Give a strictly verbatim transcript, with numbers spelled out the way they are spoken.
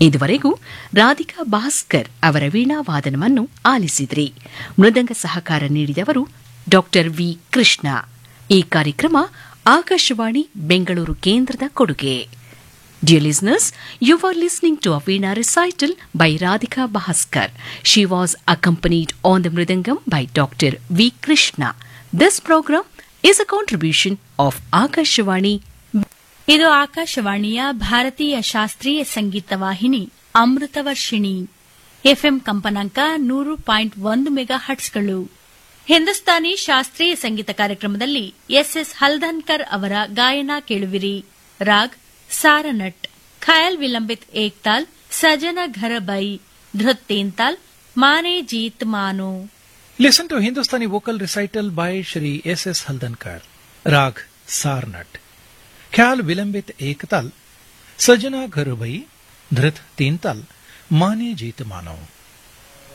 ಇದುವರೆಗೂ ರಾಧಿಕಾ ಭಾಸ್ಕರ್ ಅವರ ವೀಣಾವಾದನವನ್ನು ಆಲಿಸಿದ್ರಿ. ಮೃದಂಗ ಸಹಕಾರ ನೀಡಿದವರು ಡಾಕ್ಟರ್ ವಿ ಕೃಷ್ಣ. ಈ ಕಾರ್ಯಕ್ರಮ ಆಕಾಶವಾಣಿ ಬೆಂಗಳೂರು ಕೇಂದ್ರದ ಕೊಡುಗೆ. Dear listeners, you are listening to a Veena recital by Radhika Bhaskar. She was accompanied on the Mridangam by Doctor V. Krishna. This program is a contribution of Akashvani. ಇದು ಆಕಾಶವಾಣಿಯ ಭಾರತೀಯ ಶಾಸ್ತ್ರೀಯ ಸಂಗೀತ ವಾಹಿನಿ Amritavarshini. FM ಕಂಪನಾಂಕ ನೂರು ಪಾಯಿಂಟ್ ಒಂದು mega ಹಟ್ಸ್ಗಳು. Hindustani ಶಾಸ್ತ್ರೀಯ ಸಂಗೀತ ಕಾರ್ಯಕ್ರಮದಲ್ಲಿ ಎಸ್ ಎಸ್ ಹಲ್ದನ್ಕರ್ ಅವರ ಗಾಯನ ಕೇಳುವಿರಿ. Raag ಸಾರನಟ್, khayal vilambit Ektaal, ಸಜನ ಘರ by, ಧೃತ್ ತೇಂತಾಲ್, Mane Jeet ಮಾನೋ. Listen to Hindustani vocal recital by Shri S S Haldankar. Rag Sarnat, Khyal Vilambit Ektal, Sajana Ghar Bhai, Dhrit Teental, Mane Jeet Mano.